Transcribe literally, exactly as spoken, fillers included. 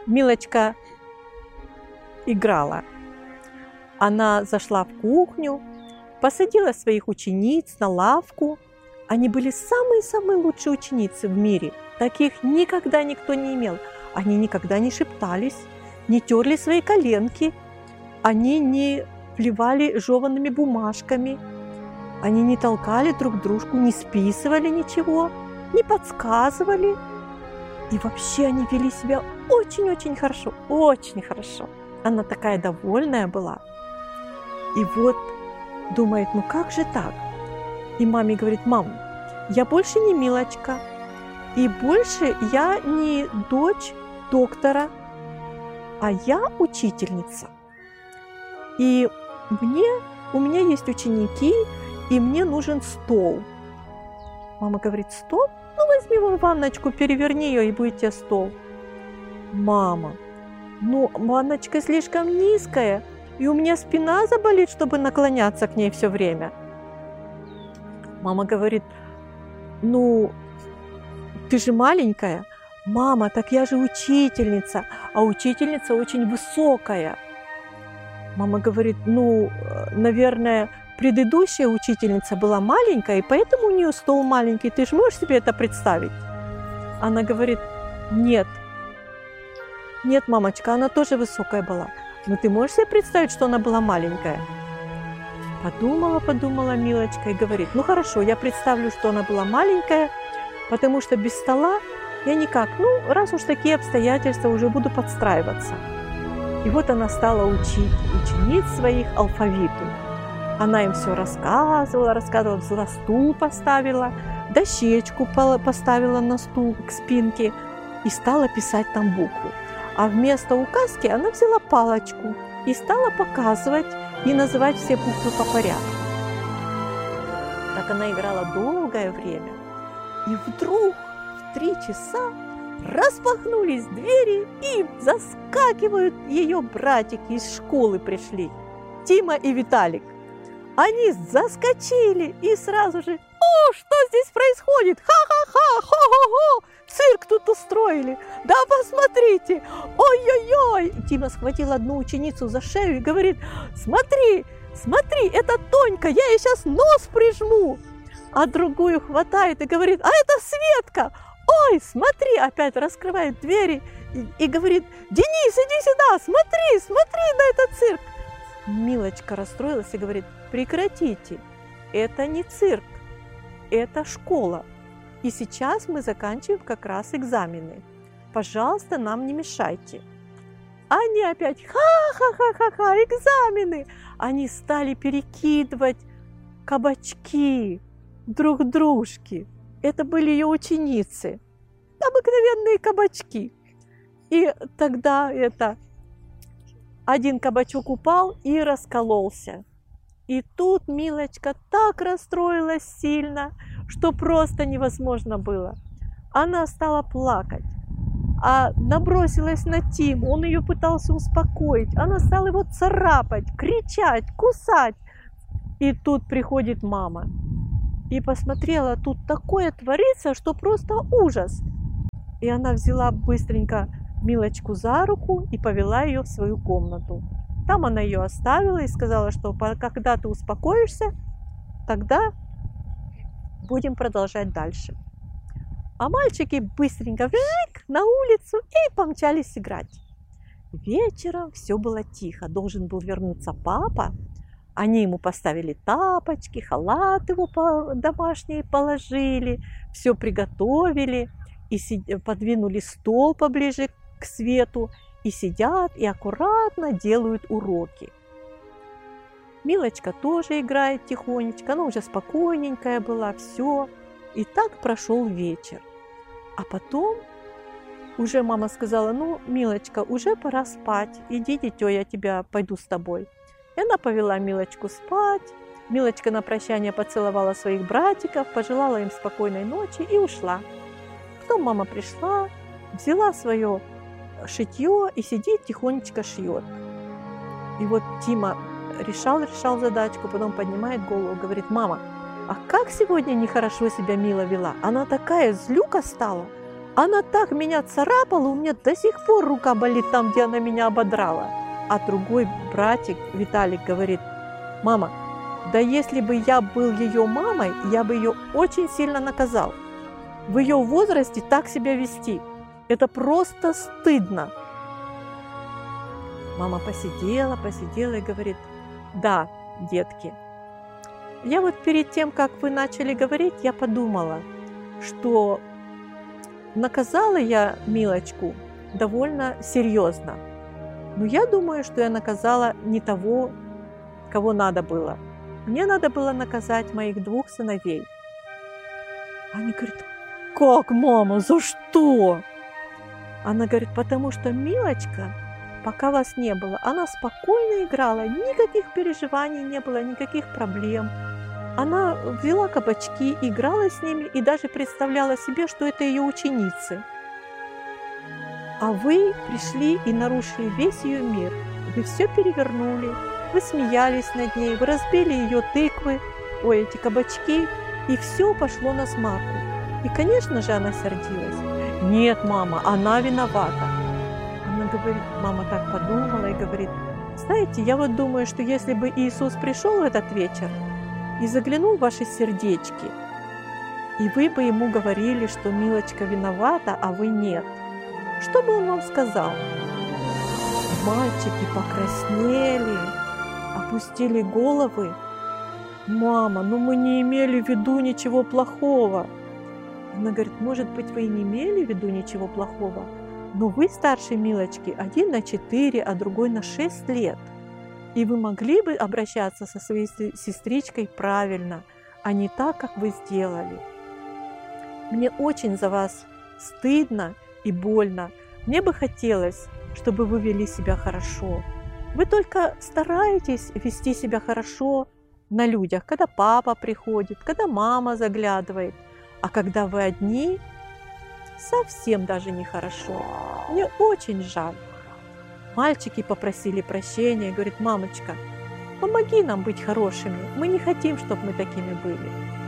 Милочка играла. Она зашла в кухню, посадила своих учениц на лавку. Они были самые-самые лучшие ученицы в мире. Таких никогда никто не имел. Они никогда не шептались, не терли свои коленки, они не плевали жеванными бумажками, они не толкали друг дружку, не списывали ничего, не подсказывали. И вообще они вели себя очень-очень хорошо, очень хорошо. Она такая довольная была. И вот думает, ну как же так? И маме говорит: мам, я больше не Милочка, и больше я не дочь доктора, а я учительница. И мне, у меня есть ученики, и мне нужен стол. Мама говорит: стол? Ну возьми вон ванночку, переверни ее, и будет тебе стол. Мама, ну ванночка слишком низкая, и у меня спина заболит, чтобы наклоняться к ней все время. Мама говорит: ну, ты же маленькая. Мама, так я же учительница, а учительница очень высокая. Мама говорит: ну, наверное, предыдущая учительница была маленькая, и поэтому у нее стол маленький. Ты же можешь себе это представить? Она говорит: нет. Нет, мамочка, она тоже высокая была. Но ты можешь себе представить, что она была маленькая? Подумала, подумала Милочка и говорит: ну хорошо, я представлю, что она была маленькая, потому что без стола я никак, ну раз уж такие обстоятельства, уже буду подстраиваться. И вот она стала учить учениц своих алфавиту. Она им все рассказывала, рассказывала, взяла стул поставила, дощечку поставила на стул к спинке и стала писать там буквы. А вместо указки она взяла палочку и стала показывать и называть все буквы по порядку. Так она играла долгое время. И вдруг в три часа распахнулись двери, и заскакивают ее братики из школы пришли, Тима и Виталик. Они заскочили и сразу же: о, что здесь происходит? Ха-ха-ха, хо-хо-хо, цирк тут устроили. Да посмотрите, ой-ой-ой. Тима схватил одну ученицу за шею и говорит: смотри, смотри, это Тонька, я ей сейчас нос прижму. А другую хватает и говорит: а это Светка. Ой, смотри, опять раскрывает двери и, и говорит: Денис, иди сюда, смотри, смотри на этот цирк. Милочка расстроилась и говорит: прекратите, это не цирк, это школа. И сейчас мы заканчиваем как раз экзамены. Пожалуйста, нам не мешайте. Они опять: ха-ха-ха-ха-ха, экзамены. Они стали перекидывать кабачки друг дружке. Это были ее ученицы, обыкновенные кабачки. И тогда это один кабачок упал и раскололся. И тут Милочка так расстроилась сильно, что просто невозможно было. Она стала плакать, а набросилась на Тиму, он ее пытался успокоить. Она стала его царапать, кричать, кусать. И тут приходит мама. И посмотрела, тут такое творится, что просто ужас. И она взяла быстренько Милочку за руку и повела ее в свою комнату. Там она ее оставила и сказала, что когда ты успокоишься, тогда будем продолжать дальше. А мальчики быстренько вжик на улицу и помчались играть. Вечером все было тихо. Должен был вернуться папа. Они ему поставили тапочки, халат его домашний положили, все приготовили и подвинули стол поближе к свету и сидят и аккуратно делают уроки. Милочка тоже играет тихонечко, она уже спокойненькая была, все. И так прошел вечер. А потом уже мама сказала: ну, Милочка, уже пора спать, иди, дитё, я тебя пойду с тобой. И она повела Милочку спать. Милочка на прощание поцеловала своих братиков, пожелала им спокойной ночи и ушла. Потом мама пришла, взяла свое шитье и сидит тихонечко шьет. И вот Тима решал, решал задачку, потом поднимает голову, говорит: мама, а как сегодня нехорошо себя Мила вела? Она такая злюка стала. Она так меня царапала, у меня до сих пор рука болит там, где она меня ободрала. А другой братик, Виталик, говорит: мама, да если бы я был ее мамой, я бы ее очень сильно наказал. В ее возрасте так себя вести, это просто стыдно. Мама посидела, посидела и говорит: да, детки, я вот перед тем, как вы начали говорить, я подумала, что наказала я Милочку довольно серьезно. Но я думаю, что я наказала не того, кого надо было. Мне надо было наказать моих двух сыновей. Они говорят: как, мама, за что? Она говорит: потому что Милочка, пока вас не было, она спокойно играла, никаких переживаний не было, никаких проблем. Она взяла кабачки, играла с ними и даже представляла себе, что это ее ученицы. А вы пришли и нарушили весь ее мир. Вы все перевернули, вы смеялись над ней, вы разбили ее тыквы, ой, эти кабачки, и все пошло на смарку. И, конечно же, она сердилась. Нет, мама, она виновата. Она говорит, мама так подумала и говорит: знаете, я вот думаю, что если бы Иисус пришел в этот вечер и заглянул в ваши сердечки, и вы бы ему говорили, что Милочка виновата, а вы нет, что бы он вам сказал? Мальчики покраснели, опустили головы. Мама, ну мы не имели в виду ничего плохого. Она говорит: может быть, вы и не имели в виду ничего плохого, но вы старше Милочки, один на четыре, а другой на шесть лет. И вы могли бы обращаться со своей сестричкой правильно, а не так, как вы сделали. Мне очень за вас стыдно и больно. Мне бы хотелось, чтобы вы вели себя хорошо. Вы только стараетесь вести себя хорошо на людях, когда папа приходит, когда мама заглядывает. А когда вы одни, совсем даже нехорошо. Мне очень жаль. Мальчики попросили прощения и говорят: мамочка, помоги нам быть хорошими. Мы не хотим, чтобы мы такими были.